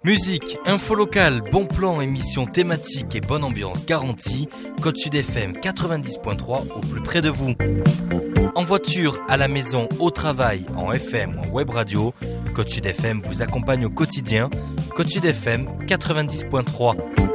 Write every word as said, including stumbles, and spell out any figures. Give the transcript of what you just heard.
Musique, info locale, bon plan, émission thématique et bonne ambiance garantie. Côte Sud F M quatre-vingt-dix point trois au plus près de vous. En voiture, à la maison, au travail, en F M ou en web radio, Côte Sud F M vous accompagne au quotidien. Côte Sud F M quatre-vingt-dix point trois.